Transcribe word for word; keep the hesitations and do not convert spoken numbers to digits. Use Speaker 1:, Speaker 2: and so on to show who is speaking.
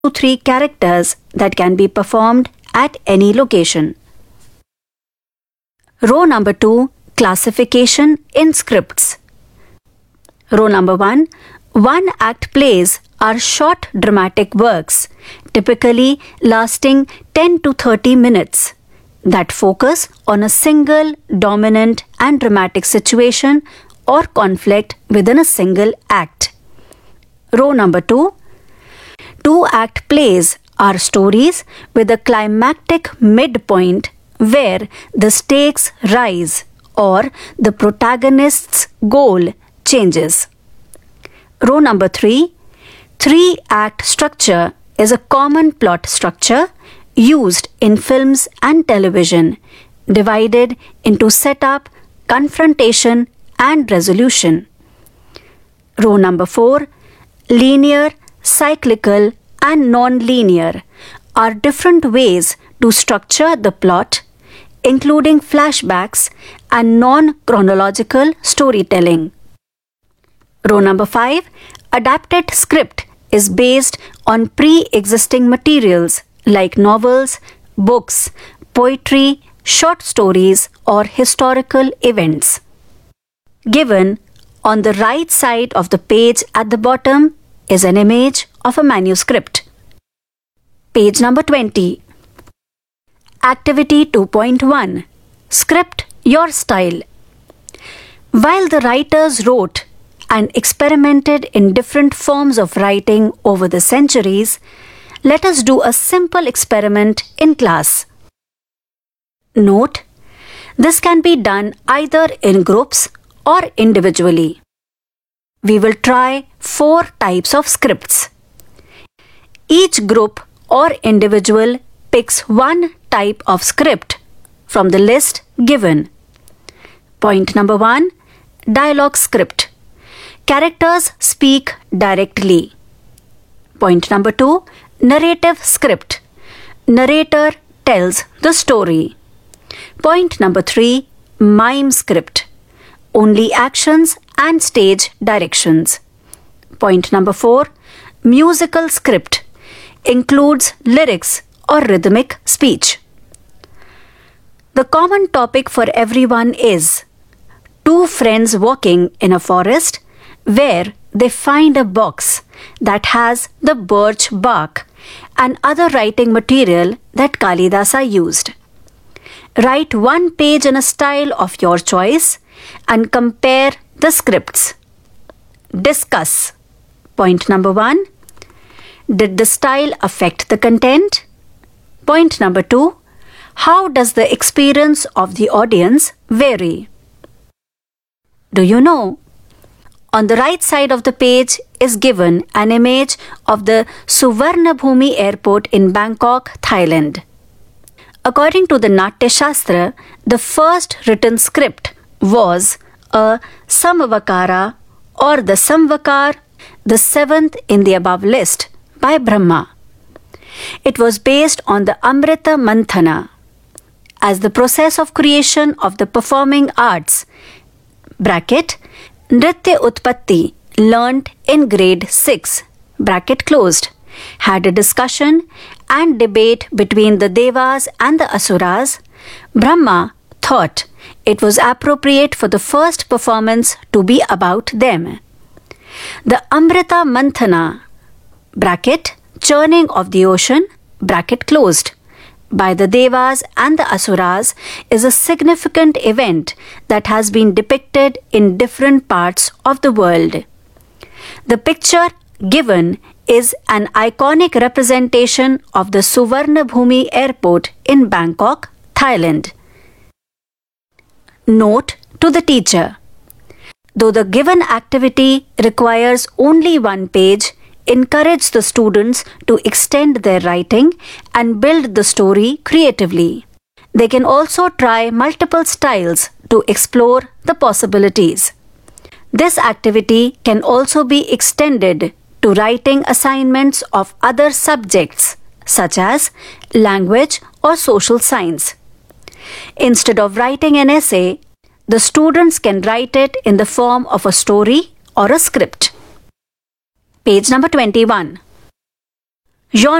Speaker 1: to three characters that can be performed at any location. Row number two, classification in scripts. Row number one, one-act plays are short dramatic works, typically lasting ten to thirty minutes, that focus on a single dominant and dramatic situation or conflict within a single act. Row number two, two-act plays are stories with a climactic midpoint where the stakes rise or the protagonist's goal changes. Row number three, three-act structure is a common plot structure used in films and television, divided into setup, confrontation, and resolution. Row number four, linear, cyclical, and non-linear are different ways to structure the plot, including flashbacks and non-chronological storytelling. Row number five, adapted script is based on pre-existing materials like novels, books, poetry, short stories, or historical events. Given on the right side of the page at the bottom is an image of a manuscript. Page number twenty. Activity two point one. Script your style. While the writers wrote and experimented in different forms of writing over the centuries, let us do a simple experiment in class. Note, this can be done either in groups or individually. We will try four types of scripts. Each group or individual picks one type of script from the list given. Point number one, dialogue script. Characters speak directly. Point number two, narrative script. Narrator tells the story. Point number three, mime script. Only actions and stage directions. Point number four, musical script. Includes lyrics or rhythmic speech. The common topic for everyone is two friends walking in a forest where they find a box that has the birch bark and other writing material that Kalidasa used. Write one page in a style of your choice and compare the scripts. Discuss. Point number one, did the style affect the content? Point number two, how does the experience of the audience vary? Do you know? On the right side of the page is given an image of the Suvarnabhumi airport in Bangkok, Thailand. According to the Natya Shastra, the first written script was a Samvakara or the Samvakar, the seventh in the above list, by Brahma. It was based on the Amrita Manthana. As the process of creation of the performing arts, bracket, Nritya Utpatti, learnt in grade six, bracket closed, had a discussion and debate between the Devas and the Asuras, Brahma thought it was appropriate for the first performance to be about them. The Amrita Manthana, bracket, churning of the ocean, bracket closed, by the Devas and the Asuras is a significant event that has been depicted in different parts of the world. The picture given is an iconic representation of the Suvarnabhumi airport in Bangkok, Thailand. Note to the teacher. Though the given activity requires only one page, encourage the students to extend their writing and build the story creatively. They can also try multiple styles to explore the possibilities. This activity can also be extended to writing assignments of other subjects such as language or social science. Instead of writing an essay, the students can write it in the form of a story or a script. Page number twenty-one. Genre